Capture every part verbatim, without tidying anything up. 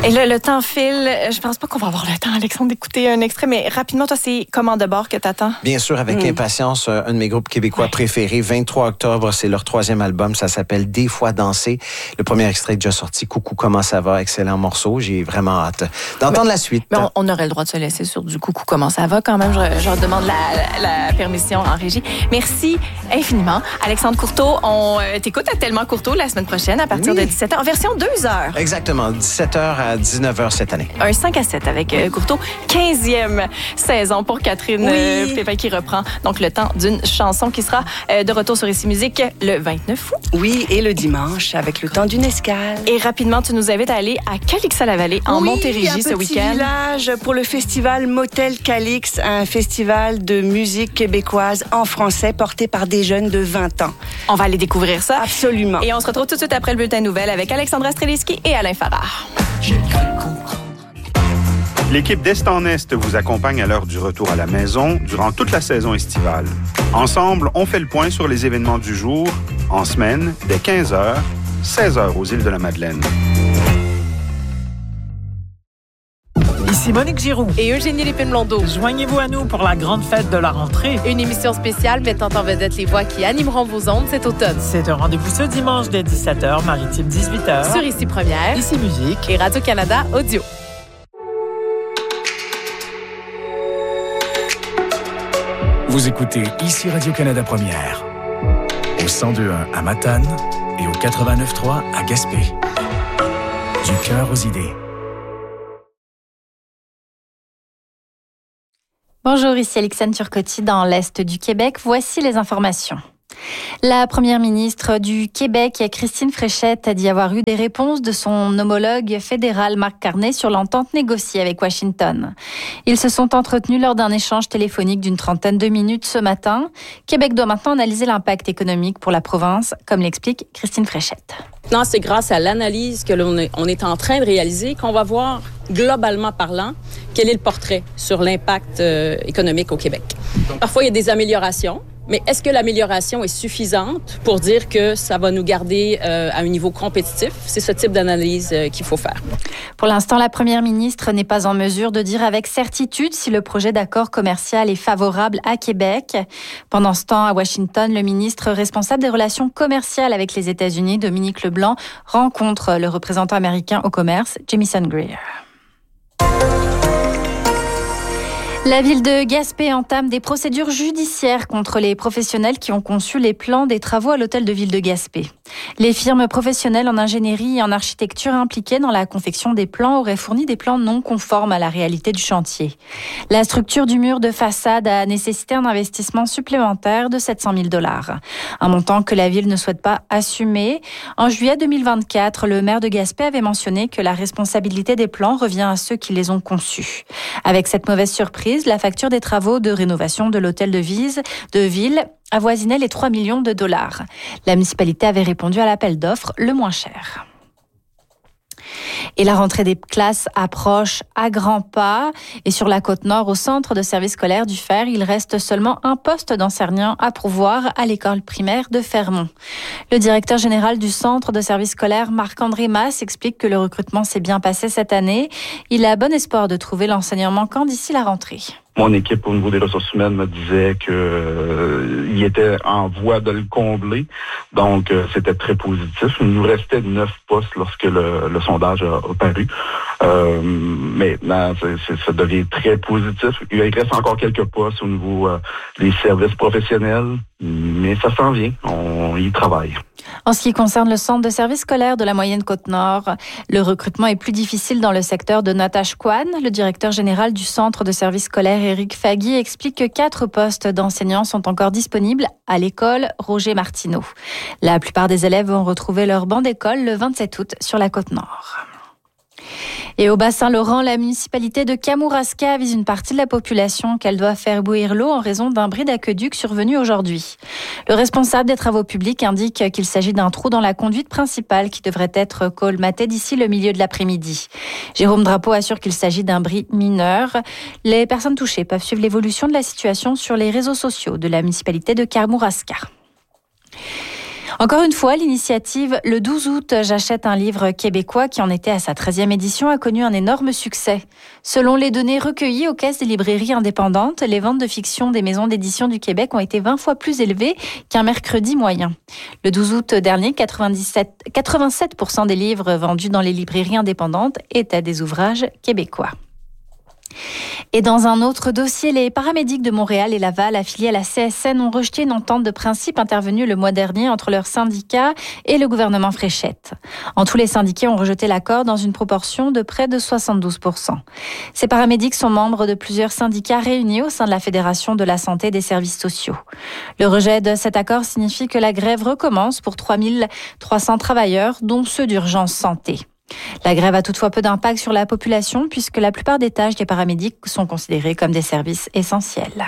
Et là, le temps file. Je pense pas qu'on va avoir le temps, Alexandre, d'écouter un extrait, mais rapidement, toi, c'est Commande de bord que t'attends? Bien sûr, avec mmh. impatience, un de mes groupes québécois ouais. préférés. vingt-trois octobre, c'est leur troisième album. Ça s'appelle Des fois danser. Le premier extrait est déjà sorti. Coucou, comment ça va? Excellent morceau. J'ai vraiment hâte d'entendre mais, la suite. Mais on, on aurait le droit de se laisser sur du Coucou, comment ça va quand même. Je, je demande la, la, la permission en régie. Merci infiniment. Alexandre Courteau, on euh, t'écoute à Tellement Courteau la semaine prochaine à partir oui. de dix-sept heures en version deux heures. Exactement. dix-sept heures à dix-neuf heures cette année. Un cinq à sept avec euh, Courteau. quinzième saison pour Catherine oui. euh, Pépin qui reprend donc le temps d'une chanson qui sera euh, de retour sur Ici Musique le vingt-neuf août. Oui, et le dimanche avec le temps d'une escale. Et rapidement, tu nous invites à aller à Calixa-la-Vallée en oui, Montérégie ce week-end. Oui, un petit village pour le festival Motel Calix, un festival de musique québécoise en français porté par des jeunes de vingt ans. On va aller découvrir ça. Absolument. Et on se retrouve tout de suite après le bulletin de nouvelles avec Alexandra Streliski et Alain Farrar. L'équipe d'Est en Est vous accompagne à l'heure du retour à la maison durant toute la saison estivale. Ensemble, on fait le point sur les événements du jour, en semaine, dès quinze heures, seize heures aux îles de la Madeleine. Ici Monique Giroux et Eugénie Lépine-Blondeau. Joignez-vous à nous pour la grande fête de la rentrée. Une émission spéciale mettant en vedette les voix qui animeront vos ondes cet automne. C'est un rendez-vous ce dimanche dès dix-sept heures, maritime dix-huit heures. Sur Ici Première, Ici Musique et Radio-Canada Audio. Vous écoutez Ici Radio-Canada Première, au cent deux virgule un à Matane et au quatre-vingt-neuf virgule trois à Gaspé. Du cœur aux idées. Bonjour, ici Alexandre Turcotte dans l'Est du Québec. Voici les informations. La première ministre du Québec, Christine Fréchette, a dit avoir eu des réponses de son homologue fédéral Marc Carney sur l'entente négociée avec Washington. Ils se sont entretenus lors d'un échange téléphonique d'une trentaine de minutes ce matin. Québec doit maintenant analyser l'impact économique pour la province, comme l'explique Christine Fréchette. Non, c'est grâce à l'analyse que l'on est, on est en train de réaliser qu'on va voir, globalement parlant, quel est le portrait sur l'impact euh, économique au Québec. Parfois, il y a des améliorations. Mais est-ce que l'amélioration est suffisante pour dire que ça va nous garder euh, à un niveau compétitif? C'est ce type d'analyse euh, qu'il faut faire. Pour l'instant, la première ministre n'est pas en mesure de dire avec certitude si le projet d'accord commercial est favorable à Québec. Pendant ce temps, à Washington, le ministre responsable des relations commerciales avec les États-Unis, Dominique Leblanc, rencontre le représentant américain au commerce, Jamieson Greer. La ville de Gaspé entame des procédures judiciaires contre les professionnels qui ont conçu les plans des travaux à l'hôtel de ville de Gaspé. Les firmes professionnelles en ingénierie et en architecture impliquées dans la confection des plans auraient fourni des plans non conformes à la réalité du chantier. La structure du mur de façade a nécessité un investissement supplémentaire de sept cent mille dollars. Un montant que la ville ne souhaite pas assumer. En juillet deux mille vingt-quatre, le maire de Gaspé avait mentionné que la responsabilité des plans revient à ceux qui les ont conçus. Avec cette mauvaise surprise, la facture des travaux de rénovation de l'hôtel de, Vise, de ville avoisinait les trois millions de dollars. La municipalité avait répondu à l'appel d'offres le moins cher. Et la rentrée des classes approche à grands pas. Et sur la Côte-Nord, au centre de service scolaire du Fer, il reste seulement un poste d'enseignant à pourvoir à l'école primaire de Fermont. Le directeur général du centre de service scolaire, Marc-André Masse, explique que le recrutement s'est bien passé cette année. Il a bon espoir de trouver l'enseignant manquant d'ici la rentrée. Mon équipe au niveau des ressources humaines me disait que euh, il était en voie de le combler, donc euh, c'était très positif. Il nous restait neuf postes lorsque le, le sondage a, a paru. Euh, maintenant, c'est, c'est, ça devient très positif. Il reste encore quelques postes au niveau euh, des services professionnels, mais ça s'en vient. On y travaille. En ce qui concerne le centre de service scolaire de la moyenne Côte-Nord, le recrutement est plus difficile dans le secteur de Natashquan. Le directeur général du centre de service scolaire, Éric Fagui, explique que quatre postes d'enseignants sont encore disponibles à l'école Roger Martineau. La plupart des élèves vont retrouver leur banc d'école le vingt-sept août sur la Côte-Nord. Et au Bas-Saint-Laurent, la municipalité de Kamouraska avise une partie de la population qu'elle doit faire bouillir l'eau en raison d'un bris d'aqueduc survenu aujourd'hui. Le responsable des travaux publics indique qu'il s'agit d'un trou dans la conduite principale qui devrait être colmaté d'ici le milieu de l'après-midi. Jérôme Drapeau assure qu'il s'agit d'un bris mineur. Les personnes touchées peuvent suivre l'évolution de la situation sur les réseaux sociaux de la municipalité de Kamouraska. Encore une fois, l'initiative Le douze août, j'achète un livre québécois qui en était à sa treizième édition a connu un énorme succès. Selon les données recueillies aux caisses des librairies indépendantes, les ventes de fiction des maisons d'édition du Québec ont été vingt fois plus élevées qu'un mercredi moyen. Le douze août dernier, quatre-vingt-dix-sept, quatre-vingt-sept pour cent des livres vendus dans les librairies indépendantes étaient des ouvrages québécois. Et dans un autre dossier, les paramédics de Montréal et Laval, affiliés à la C S N, ont rejeté une entente de principe intervenue le mois dernier entre leurs syndicats et le gouvernement Fréchette. En tout, les syndiqués ont rejeté l'accord dans une proportion de près de soixante-douze pour cent. Ces paramédics sont membres de plusieurs syndicats réunis au sein de la Fédération de la santé et des services sociaux. Le rejet de cet accord signifie que la grève recommence pour trois mille trois cents travailleurs, dont ceux d'urgence santé. La grève a toutefois peu d'impact sur la population puisque la plupart des tâches des paramédics sont considérées comme des services essentiels.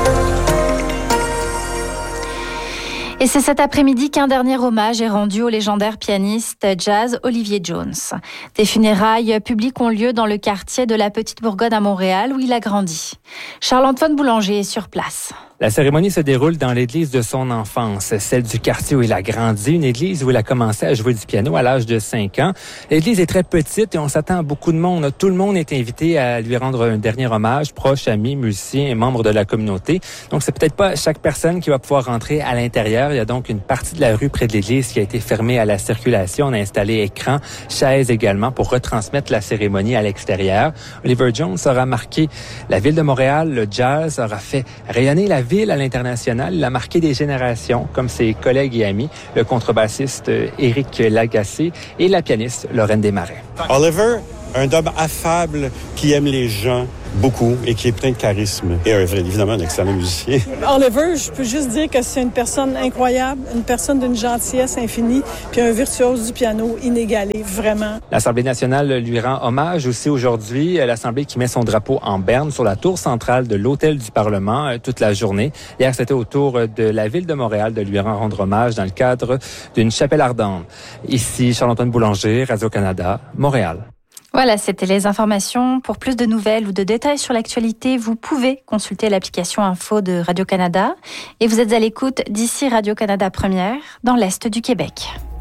Et c'est cet après-midi qu'un dernier hommage est rendu au légendaire pianiste jazz Olivier Jones. Des funérailles publiques ont lieu dans le quartier de la Petite Bourgogne à Montréal où il a grandi. Charles-Antoine Boulanger est sur place. La cérémonie se déroule dans l'église de son enfance, celle du quartier où il a grandi, une église où il a commencé à jouer du piano à l'âge de cinq ans. L'église est très petite et on s'attend à beaucoup de monde. Tout le monde est invité à lui rendre un dernier hommage, proches, amis, musiciens et membres de la communauté. Donc, c'est peut-être pas chaque personne qui va pouvoir rentrer à l'intérieur. Il y a donc une partie de la rue près de l'église qui a été fermée à la circulation. On a installé écran, chaises également pour retransmettre la cérémonie à l'extérieur. Olivier Jones aura marqué la ville de Montréal. Le jazz aura fait rayonner la ville à l'international. Il a marqué des générations, comme ses collègues et amis, le contrebassiste Éric Lagacé et la pianiste Lorraine Desmarais. Oliver, un homme affable qui aime les gens beaucoup et qui est plein de charisme. Et un, évidemment un excellent musicien. Oliver, je peux juste dire que c'est une personne incroyable, une personne d'une gentillesse infinie, puis un virtuose du piano inégalé, vraiment. L'Assemblée nationale lui rend hommage aussi aujourd'hui. L'Assemblée qui met son drapeau en berne sur la tour centrale de l'Hôtel du Parlement euh, toute la journée. Hier, c'était au tour de la Ville de Montréal de lui rendre hommage dans le cadre d'une chapelle ardente. Ici, Charles-Antoine Boulanger, Radio-Canada, Montréal. Voilà, c'était les informations. Pour plus de nouvelles ou de détails sur l'actualité, vous pouvez consulter l'application Info de Radio-Canada. Et vous êtes à l'écoute d'ici Radio-Canada Première, dans l'Est du Québec.